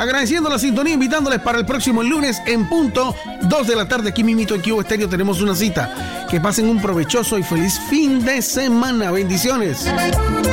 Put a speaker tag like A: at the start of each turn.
A: Agradeciendo la sintonía, invitándoles para el próximo lunes en punto 2 de la tarde. Aquí mismito en Q Estéreo tenemos una cita. Que pasen un provechoso y feliz fin de semana. Bendiciones.